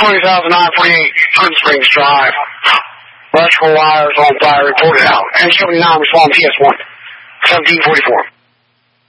20,948 Fruit Springs Drive. Electrical wires on fire reported out. And 79 respond PS1. 1744.